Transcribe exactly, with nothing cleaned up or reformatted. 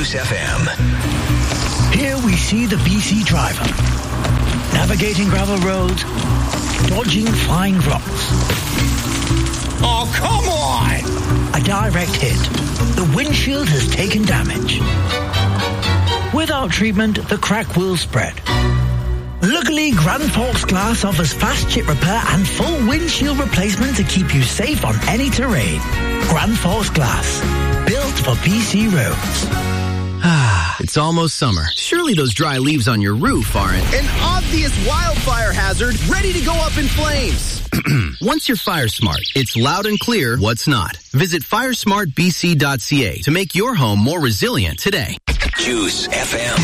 Juice F M. Here we see the B C driver, navigating gravel roads, dodging flying rocks. Oh, come on! A direct hit. The windshield has taken damage. Without treatment, the crack will spread. Luckily, Grand Forks Glass offers fast chip repair and full windshield replacement to keep you safe on any terrain. Grand Forks Glass, built for B C roads. Ah, it's almost summer. Surely those dry leaves on your roof aren't an obvious wildfire hazard ready to go up in flames. Once you're Fire Smart, it's loud and clear what's not. Visit fire smart b c dot c a to make your home more resilient today. Juice F M.